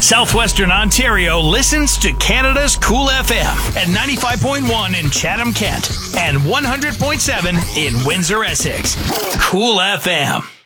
Southwestern Ontario listens to Canada's Cool FM at 95.1 in Chatham-Kent and 100.7 in Windsor, Essex. Cool FM.